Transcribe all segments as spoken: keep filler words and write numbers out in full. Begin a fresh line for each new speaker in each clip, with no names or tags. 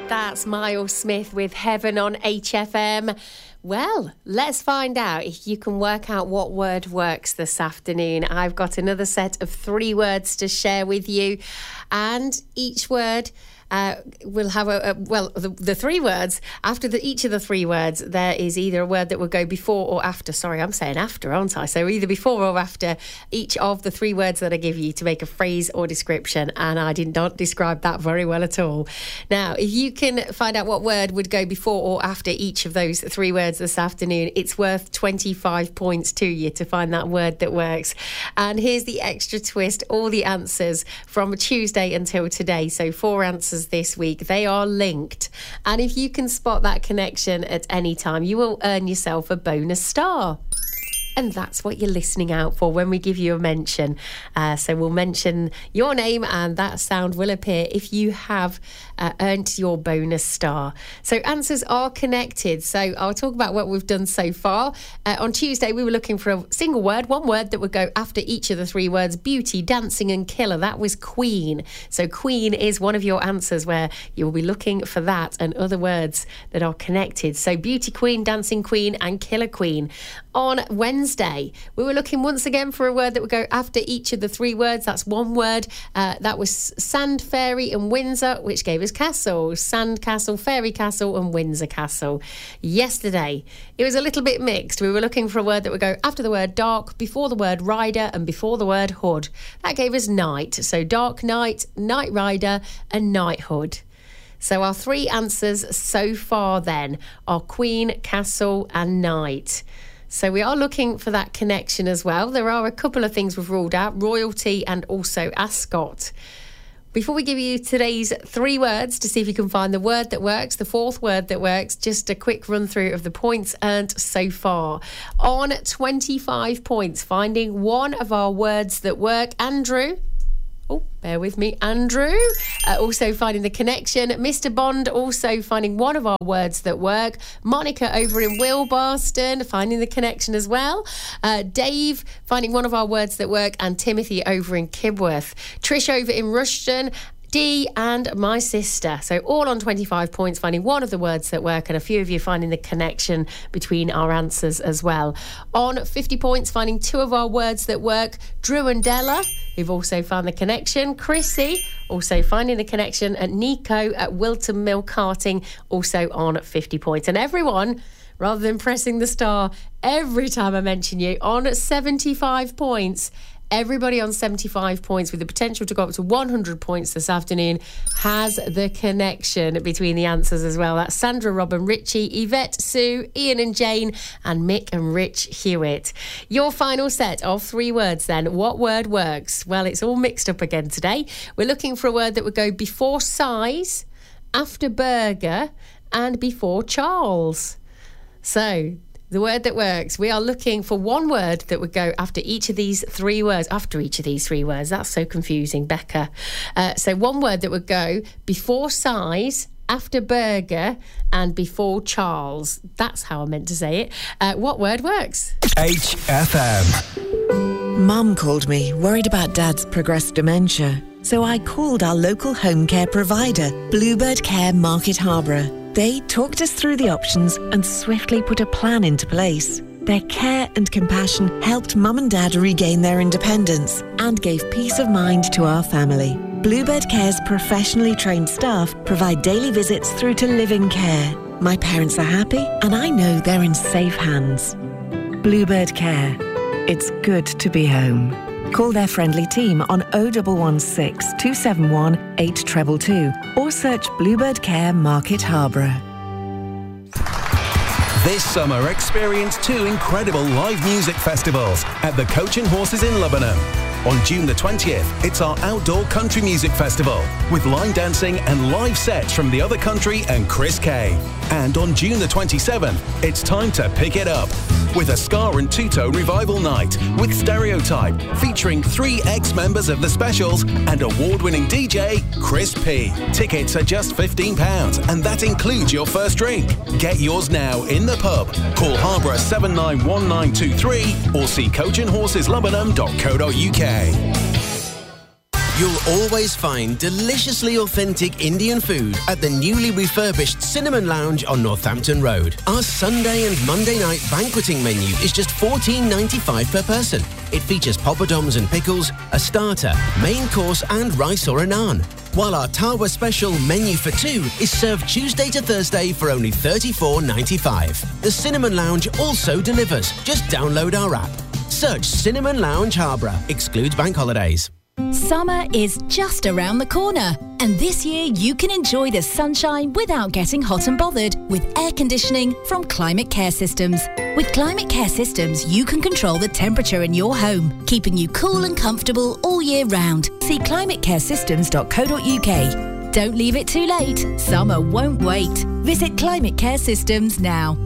That's Miles Smith with Heaven on H F M. Well, let's find out if you can work out what word works this afternoon. I've got another set of three words to share with you, and each word uh, will have a, a well, the, the three words. After the, each of the three words, there is either a word that will go before or after. Sorry, I'm saying after, aren't I? So either before or after each of the three words that I give you to make a phrase or description, and I did not describe that very well at all. Now, if you can find out what word would go before or after each of those three words this afternoon, it's worth twenty-five points to you to find that word that works. And here's the extra twist: all the answers from Tuesday until today, so four answers this week, they are linked, and if you can spot that connection at any time, you will earn yourself a bonus star. And that's what you're listening out for when we give you a mention. Uh, so we'll mention your name and that sound will appear if you have uh, earned your bonus star. So answers are connected. So I'll talk about what we've done so far. Uh, on Tuesday, we were looking for a single word, one word that would go after each of the three words: beauty, dancing and killer. That was queen. So queen is one of your answers where you'll be looking for that and other words that are connected. So beauty queen, dancing queen and killer queen. On Wednesday, we were looking once again for a word that would go after each of the three words. That's one word. Uh, that was sand, fairy and Windsor, which gave us castle. Sand castle, fairy castle and Windsor castle. Yesterday, it was a little bit mixed. We were looking for a word that would go after the word dark, before the word rider and before the word hood. That gave us night. So dark night, night rider and knighthood. So our three answers so far then are queen, castle and knight. So we are looking for that connection as well. There are a couple of things we've ruled out: royalty and also Ascot. Before we give you today's three words to see if you can find the word that works, the fourth word that works, just a quick run through of the points earned so far. On twenty-five points, finding one of our words that work. Andrew. Oh, bear with me, Andrew. Uh, also finding the connection. Mister Bond also finding one of our words that work. Monica over in Wilbarston finding the connection as well. Uh, Dave finding one of our words that work. And Timothy over in Kibworth. Trish over in Rushden. Dee and my sister. So all on twenty-five points, finding one of the words that work, and a few of you finding the connection between our answers as well. On fifty points, finding two of our words that work. Drew and Della, who've also found the connection. Chrissy, also finding the connection. And Nico at Wilton Mill Karting, also on fifty points. And everyone, rather than pressing the star every time I mention you, on seventy-five points. Everybody on seventy-five points with the potential to go up to one hundred points this afternoon has the connection between the answers as well. That's Sandra, Robin, Richie, Yvette, Sue, Ian and Jane, and Mick and Rich Hewitt. Your final set of three words then. What word works? Well, it's all mixed up again today. We're looking for a word that would go before size, after burger, and before Charles. So the word that works, we are looking for one word that would go after each of these three words. After each of these three words. That's so confusing, Becca. Uh, so one word that would go before size, after burger, and before Charles. That's how I meant to say it. Uh, what word works?
H F M.
Mum called me, worried about Dad's progressed dementia. So I called our local home care provider, Bluebird Care Market Harborough. They talked us through the options and swiftly put a plan into place. Their care and compassion helped Mum and Dad regain their independence and gave peace of mind to our family. Bluebird Care's professionally trained staff provide daily visits through to live-in care. My parents are happy and I know they're in safe hands. Bluebird Care. It's good to be home. Call their friendly team on oh one one six, two seven one, eight two two two or search Bluebird Care Market Harborough.
This summer, experience two incredible live music festivals at the Coach and Horses in Lebanon. On June the twentieth, it's our outdoor country music festival with line dancing and live sets from The Other Country and Chris Kay. And on June the twenty-seventh, it's time to pick it up with a Ska and Two-Tone revival night with Stereotype, featuring three ex-members of the Specials and award-winning D J Chris P. Tickets are just fifteen pounds and that includes your first drink. Get yours now in the pub. Call Harborough seven nine one nine two three or see coach and horses lebanon dot co dot uk.
You'll always find deliciously authentic Indian food at the newly refurbished Cinnamon Lounge on Northampton Road. Our Sunday and Monday night banqueting menu is just fourteen ninety-five per person. It features poppadoms and pickles, a starter, main course and rice or a naan. While our Tawa special menu for two is served Tuesday to Thursday for only thirty-four ninety-five. The Cinnamon Lounge also delivers. Just download our app. Search Cinnamon Lounge Harborough. Excludes bank holidays.
Summer is just around the corner, and this year you can enjoy the sunshine without getting hot and bothered with air conditioning from Climate Care Systems. With Climate Care Systems, you can control the temperature in your home, keeping you cool and comfortable all year round. See climate care systems dot co dot U K. Don't leave it too late. Summer won't wait. Visit Climate Care Systems now.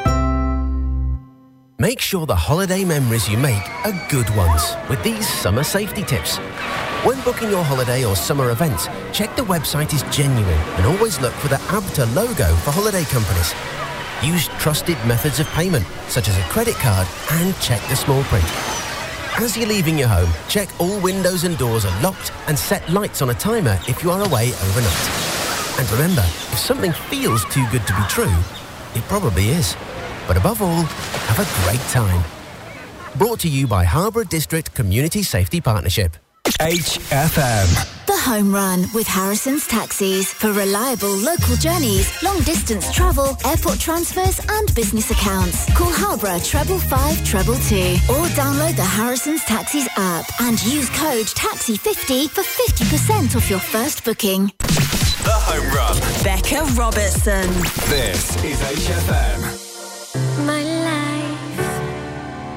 Make sure the holiday memories you make are good ones with these summer safety tips. When booking your holiday or summer events, check the website is genuine and always look for the A B T A logo for holiday companies. Use trusted methods of payment, such as a credit card, and check the small print. As you're leaving your home, check all windows and doors are locked and set lights on a timer if you are away overnight. And remember, if something feels too good to be true, it probably is. But above all, have a great time. Brought to you by Harborough District Community Safety Partnership.
H F M.
The Home Run with Harrison's Taxis for reliable local journeys, long distance travel, airport transfers and business accounts. Call Harborough treble five treble two or download the Harrison's Taxis app and use code taxi fifty for fifty percent off your first booking.
The Home Run.
Becca Robertson.
This is H F M.